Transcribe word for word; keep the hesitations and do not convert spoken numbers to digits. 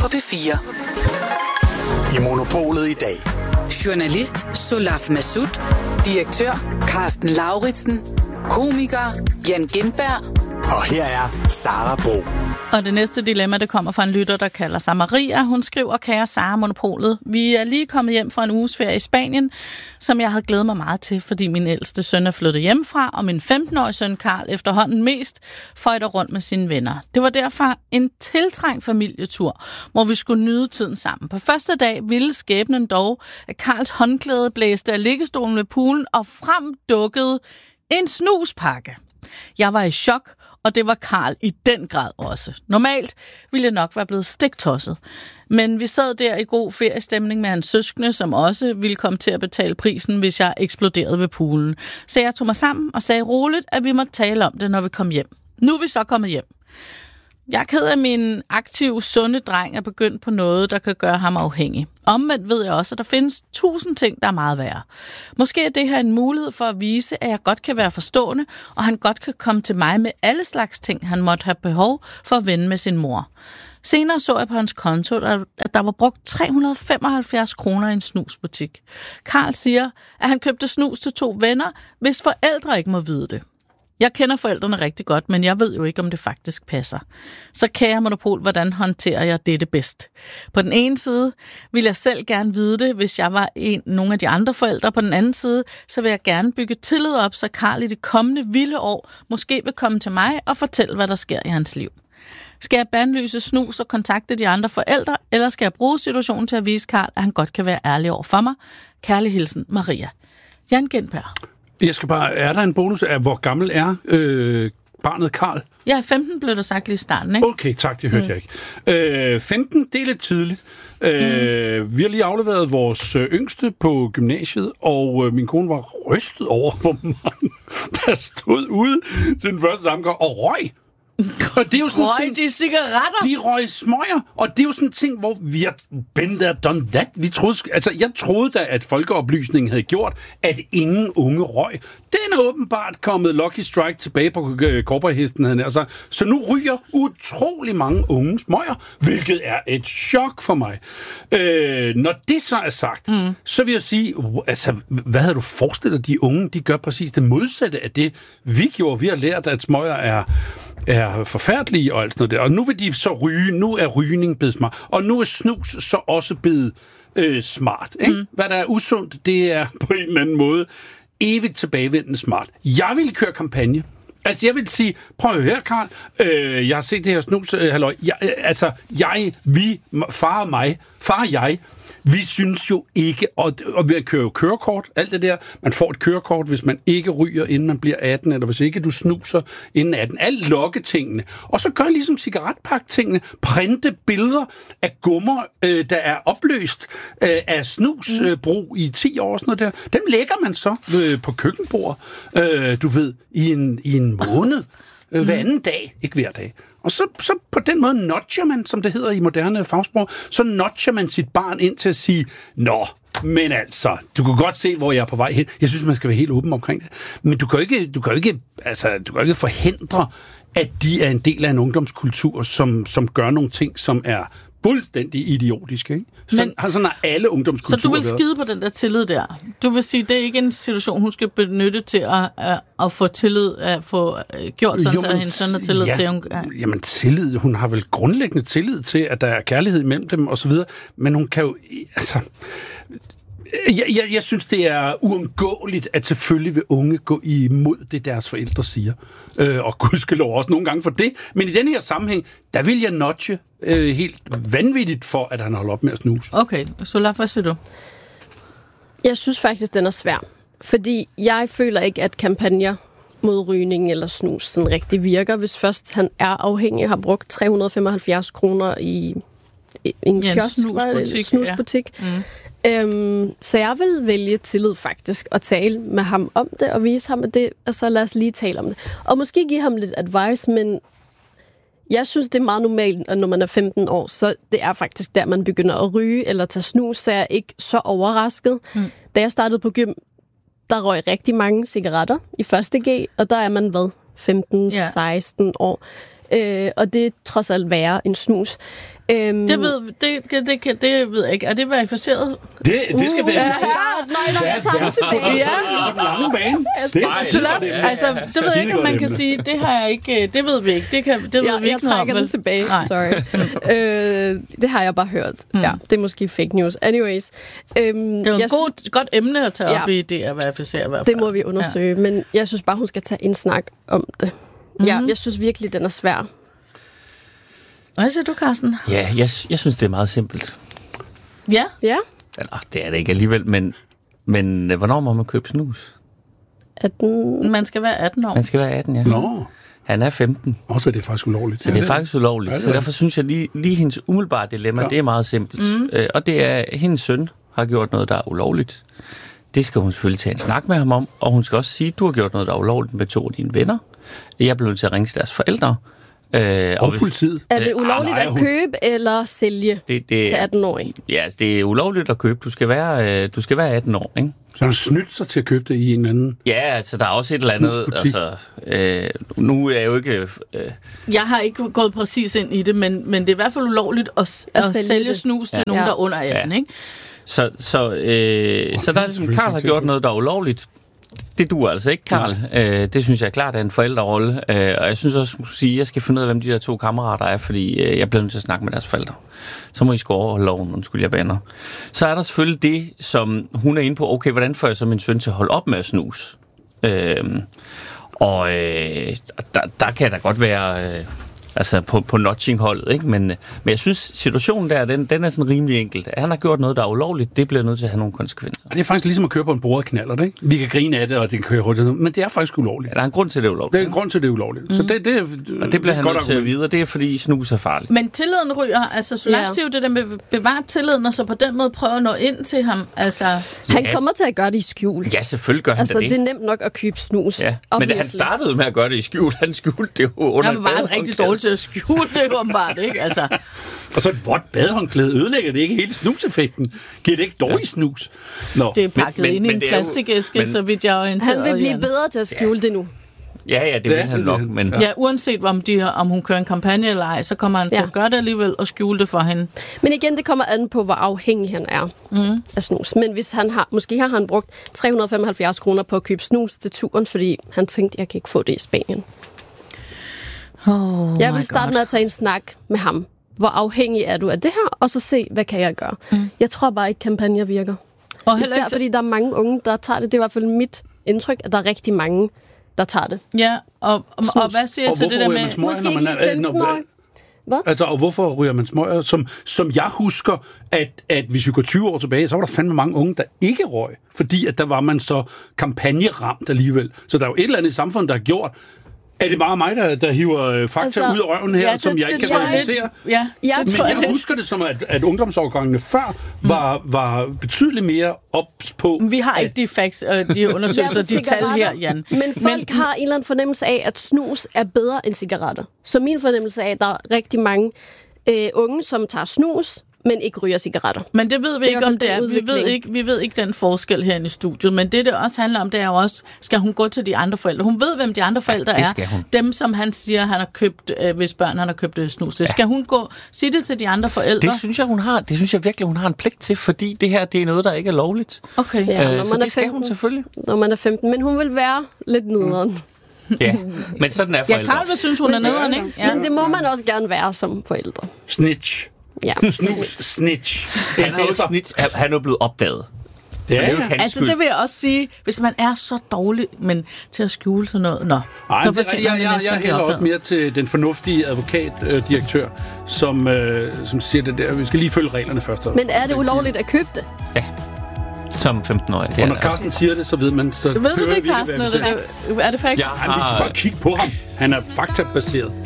på P fire. I Monopolet i dag. Journalist Solaf Massoud. Direktør Carsten Lauritsen. Komiker Jan Gintberg. Og her er Sara Bro. Og det næste dilemma, det kommer fra en lytter, der kalder sig Maria. Hun skriver, kære Sara Monopolet, vi er lige kommet hjem fra en uges ferie i Spanien, som jeg havde glædet mig meget til, fordi min ældste søn er flyttet hjemmefra, og min femten-årige søn Karl efterhånden mest føjter rundt med sine venner. Det var derfor en tiltrængt familietur, hvor vi skulle nyde tiden sammen. På første dag ville skæbnen dog, at Karls håndklæde blæste af liggestolen ved poolen, og frem dukkede en snuspakke. Jeg var i chok, og det var Karl i den grad også. Normalt ville jeg nok være blevet stiktosset. Men vi sad der i god feriestemning med hans søskende, som også ville komme til at betale prisen, hvis jeg eksploderede ved poolen. Så jeg tog mig sammen og sagde roligt, at vi måtte tale om det, når vi kom hjem. Nu er vi så kommet hjem. Jeg er ked af, at min aktive, sunde dreng er begyndt på noget, der kan gøre ham afhængig. Omvendt ved jeg også, at der findes tusind ting, der er meget værre. Måske er det her en mulighed for at vise, at jeg godt kan være forstående, og han godt kan komme til mig med alle slags ting, han måtte have behov for at vende med sin mor. Senere så jeg på hans konto, at der var brugt tre hundrede og femoghalvfjerds kroner i en snusbutik. Karl siger, at han købte snus til to venner, hvis forældre ikke må vide det. Jeg kender forældrene rigtig godt, men jeg ved jo ikke, om det faktisk passer. Så kære Monopol, hvordan håndterer jeg dette bedst? På den ene side vil jeg selv gerne vide det, hvis jeg var en, nogle af de andre forældre. På den anden side, så vil jeg gerne bygge tillid op, så Karl i det kommende vilde år måske vil komme til mig og fortælle, hvad der sker i hans liv. Skal jeg bandlyse snus og kontakte de andre forældre, eller skal jeg bruge situationen til at vise Karl, at han godt kan være ærlig over for mig? Kærlig hilsen, Maria. Jan Gintberg. Jeg skal bare, er der en bonus af, hvor gammel er øh, barnet Karl? Ja, femten blev der sagt lige i starten, ikke? Okay, tak, det hørte mm. jeg ikke. Øh, femten, det er lidt tidligt. Øh, mm. Vi har lige afleveret vores yngste på gymnasiet, og øh, min kone var rystet over, hvor mange der stod ude til den første sammenkomst og røg. Og det er jo sådan røg ting, de cigaretter? De røg smøger, og det er jo sådan en ting, hvor vi har been there, done that. Vi troede, altså, jeg troede da, at folkeoplysningen havde gjort, at ingen unge røg. Den er åbenbart kommet Lucky Strike tilbage på korporhesten. Altså, så nu ryger utrolig mange unge smøger, hvilket er et chok for mig. Øh, når det så er sagt, mm. så vil jeg sige, altså, hvad havde du forestillet dig, de unge, de gør præcis det modsatte af det, vi gjorde. Vi har lært, at smøger er er forfærdelige og alt sådan noget der. Og nu vil de så ryge. Nu er rygning blevet smart. Og nu er snus så også blevet øh, smart. Ikke? Mm. Hvad der er usundt, det er på en eller anden måde evigt tilbagevendende smart. Jeg vil køre kampagne. Altså, jeg vil sige, prøv at høre, Karl. Øh, jeg har set det her snus. Øh, halløj. Jeg, øh, altså, jeg, vi, far og mig, far og jeg, vi synes jo ikke, og, og vi kører jo kørekort, alt det der. Man får et kørekort, hvis man ikke ryger, inden man bliver atten, eller hvis ikke du snuser inden atten. Alt lokketingene. Og så gør ligesom cigaretpaktingene. Printe billeder af gummer, øh, der er opløst øh, af snusbrug øh, i ti år. Sådan noget der. Dem lægger man så øh, på køkkenbord, øh, du ved, i en, i en måned. Øh, hver anden dag, ikke hver dag. Og så, så på den måde nudger man, som det hedder i moderne fagsprog, så nudger man sit barn ind til at sige, nå, men altså, du kan godt se, hvor jeg er på vej hen. Jeg synes, man skal være helt åben omkring det. Men du kan jo ikke, du kan jo ikke, altså, du kan jo ikke forhindre, at de er en del af en ungdomskultur, som, som gør nogle ting, som er fuldstændig idiotiske, ikke? Sådan, Men, sådan er alle ungdomskulturer. Så du vil skide på den der tillid der? Du vil sige, det er ikke en situation, hun skal benytte til at, at, at få tillid, at få gjort sådan, jo, at hendes søn har tillid ja, til? Hun, ja. Jamen tillid, hun har vel grundlæggende tillid til, at der er kærlighed mellem dem og så videre, men hun kan jo, altså... Jeg, jeg, jeg synes, det er uundgåeligt, at selvfølgelig vil unge gå imod det, deres forældre siger. Øh, og gudskelov også nogle gange for det. Men i den her sammenhæng, der vil jeg nudge øh, helt vanvittigt for, at han holder op med at snuse. Okay, så hvad siger du? Jeg synes faktisk, den er svær. Fordi jeg føler ikke, at kampagner mod rygning eller snus sådan rigtig virker. Hvis først han er afhængig og har brugt tre hundrede og femoghalvfjerds kroner i en ja, kiosk, en snusbutik. snusbutik. Ja. Mm. Øhm, så jeg vil vælge tillid faktisk, og tale med ham om det, og vise ham, at det, altså lad os lige tale om det. Og måske give ham lidt advice, men jeg synes, det er meget normalt, at når man er femten år, så det er faktisk der, man begynder at ryge eller tage snus, så jeg er ikke så overrasket. Mm. Da jeg startede på gym, der røg rigtig mange cigaretter i første G, og der er man, hvad, femten seksten år. Øh, og det er trods alt værre end snus. Øhm, Det ved, det, det, det, det ved jeg ikke. Er det verificeret? Det, det skal uh, verificeres. Ja, nej, nej, jeg tager den tilbage. Ja. På den lange bane. Sulaf, altså, det ved jeg ikke, om man kan sige. Det har jeg ikke, det ved vi ikke. Det, kan, det ved Ja, vi jeg ikke noget om, trækker den vel? tilbage, Nej. sorry. øh, det har jeg bare hørt. Mm. Ja, det er måske fake news. Anyways. Øhm, Det er jo jeg et god, godt emne at tage Ja. op i det at verificere i hvert fald. Det må vi undersøge, ja. Men jeg synes bare, hun skal tage en snak om det. Mm-hmm. Ja, jeg synes virkelig, den er svær. Hvad siger du, Carsten? Ja, jeg, jeg synes, det er meget simpelt. Ja. Ja, Eller, det er det ikke alligevel, men, men øh, hvornår må man købe snus? at den... Man skal være atten år. Man skal være atten, ja. Nå, Han er femten, også er det faktisk ulovligt. så det er faktisk ulovligt. Ja, det er Så det. derfor synes jeg lige, lige hendes umiddelbare dilemma, Ja. det er meget simpelt. Mm. Øh, og det er, at hendes søn har gjort noget, der er ulovligt. Det skal hun selvfølgelig tage en snak med ham om, og hun skal også sige, at du har gjort noget, der er ulovligt med to af dine venner. Jeg blev nødt til at ringe til deres forældre. Øh, Og hvis- politiet. Er det Øh, ulovligt nej, at hun- købe eller sælge det, det, til atten-årige? Ja, altså, det er ulovligt at købe. Du skal være, øh, du skal være atten år, ikke? Så han har snydt sig til at købe det i en eller anden... Ja, altså, der er også et eller andet... Snusbutik. Altså, øh, nu er jeg jo ikke... Øh, Jeg har ikke gået præcis ind i det, men, men det er i hvert fald ulovligt at, at, At at sælge sælge det. snus til Ja. nogen, Ja. der er under atten, Ja. ikke? så så, øh, så der er ligesom, Karl har gjort noget, der er ulovligt. Det duer altså ikke, Karl. Øh, det synes jeg er klart er en forældrerolle. Øh, og jeg synes også, at sige, at jeg skal finde ud af, hvem de der to kammerater er, fordi øh, jeg bliver nødt til at snakke med deres forældre. Så må I sgu overholde loven, undskyld jeg bander. Så er der selvfølgelig det, som hun er inde på. Okay, hvordan får jeg så min søn til at holde op med at snuse? Øh, og øh, der, der kan der godt være... Øh, altså på, på notching-holdet, ikke? Men, men jeg synes, situationen der, den, den er sådan rimelig enkelt. Han har gjort noget, der er ulovligt, det bliver nødt til at have nogle konsekvenser. Og det er faktisk ligesom at køre på en bordet knaller, ikke? Vi kan grine af det, og det kan køre hurtigt, men det er faktisk ulovligt. Ja, der er en grund til, at det er ulovligt. Det er en grund til, at det er ulovligt. Mm. Så det, det, Og det bliver han godt nødt til at argument. vide, og det er, fordi snus er farligt. Men tilliden ryger, altså Sulaf Ja. siger jo det der med bevare tilliden, og så på den måde prøve at nå ind til ham. Altså, Han kommer til at gøre det i skjul. Ja, selvfølgelig gør han Altså, da det det. er nemt nok at købe snus. Ja. Men obviously. han startede med at gøre det i skjul. Han skjulte det jo under han var bare rigtig dårlig til at skjule det, åbenbart, ikke? Altså, Og så et vådt badehåndklæde ødelægger det ikke hele snuseffekten. Giver det ikke dårlig snus? Nå. det er pakket men- ind i men en det er jo- plastikæske, men- så vidt jeg er orienteret. Han vil blive Jan. bedre til at skjule ja. det nu. Ja, ja, det Ja, vil han det nok, vil han. men... Ja, uanset om, de, har- om hun kører en kampagne eller ej, så kommer han ja. til Ja. at gøre det alligevel og skjule det for hende. Men igen, det kommer an på, hvor afhængig han er mm. af snus. Men hvis han har, måske har han brugt tre hundrede og femoghalvfjerds kroner på at købe snus til turen, fordi han tænkte, jeg kan ikke få det i Spanien. Oh Jeg vil starte med at tage en snak med ham. Hvor afhængig er du af det her? Og så se, hvad kan jeg gøre? Mm. Jeg tror bare ikke, kampagner virker. Og heller Især ikke, fordi der er mange unge, der tager det. Det er i hvert fald mit indtryk, at der er rigtig mange, der tager det. ja, og, og, og hvad siger jeg Og til det der hvorfor ryger med... man smøger, Måske når ikke man lige er- femten når- år. Hvad? Altså, og hvorfor ryger man smøger? Som, som jeg husker, at, at hvis vi går tyve år tilbage, så var der fandme mange unge, der ikke røg. Fordi at der var man så kampagneramt alligevel. Så der er jo et eller andet i samfundet, der har gjort... Er det bare mig, der, der hiver øh, fakta Altså, ud af røven her, ja, ja, som det- jeg det ikke kan tror jeg lidt. verificere? Ja, Jeg det Men tror jeg jeg lidt. husker det som, at, at ungdomsårgangene før var, var betydeligt mere ops på... Vi har ikke de facts og de undersøgelser, de tal her, Jan. Men folk men, har en eller anden fornemmelse af, at snus er bedre end cigaretter. Så min fornemmelse af, at der er rigtig mange øh, unge, som tager snus, men ikke ryger cigaretter. Men det ved vi Det er ikke, i hvert om fald det er. den Vi ved udvikling. ikke, vi ved ikke den forskel herinde i studiet, men det, det også handler om, det er jo også, skal hun gå til de andre forældre? Hun ved, hvem de andre forældre det er. skal hun. Dem, som han siger, han har købt, øh, hvis børn han har købt øh, snus. Det skal hun gå, sige det til de andre forældre. Det synes jeg, hun har. Det synes jeg virkelig, hun har en pligt til, fordi det her, det er noget, der ikke er lovligt. Okay. Ja, Ja. når Øh, så man er det skal hun femten. selvfølgelig. Når man er femten. Men hun vil være lidt nederen. Ja, men sådan er Ja, forældre. Karl vil synes, hun er nederen, ikke? Ja. Men det må man også gerne være som forældre. Snitch. Ja. Snus. Snitch. Han er jo ikke snit, han han er jo blevet opdaget. Ja, det er jo ikke ja. hans Altså, skyld. det vil jeg også sige, hvis man er så dårlig, men til at skjule sådan noget, nå, Ej, så det er rigtigt. fortjener jeg, man jeg, næsten jeg at blive hælder også opdaget. mere til den fornuftige advokatdirektør, som, øh, som siger det der. Vi skal lige følge reglerne først. Men er det ulovligt at købe det? Som femten-årig. Det Og er når det. Carsten siger det, så ved man... Så Ved du hører det, vi, Carsten? hvad vi Eller siger. det, er det faktisk? Ja. Ej, vi kan bare kigge på ham. Han er faktabaseret.